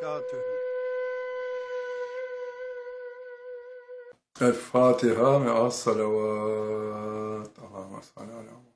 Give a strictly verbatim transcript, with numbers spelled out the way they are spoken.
وبركاته. الفاتحة مع الصلوات. اللهم صل على محمد.